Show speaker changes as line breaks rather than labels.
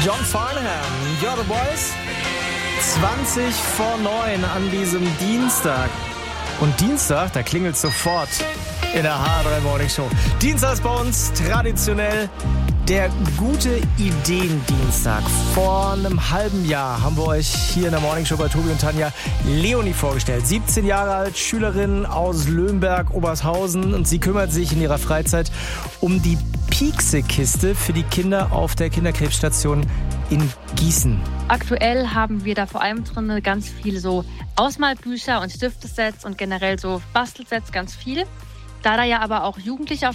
John Farnham, You're the Boys. 20 vor 9 an diesem Dienstag. Und Dienstag, da klingelt sofort in der H3 Morning Show. Dienstag ist bei uns traditionell der gute Ideen-Dienstag. Vor einem halben Jahr haben wir euch hier in der Morning Show bei Tobi und Tanja Leonie vorgestellt. 17 Jahre alt, Schülerin aus Löhnberg, Obershausen. Und sie kümmert sich in ihrer Freizeit um die Piekse-Kiste für die Kinder auf der Kinderkrebsstation in Gießen.
Aktuell haben wir da vor allem drin ganz viele so Ausmalbücher und Stiftesets und generell so Bastelsets, ganz viel. Da ja aber auch Jugendliche auf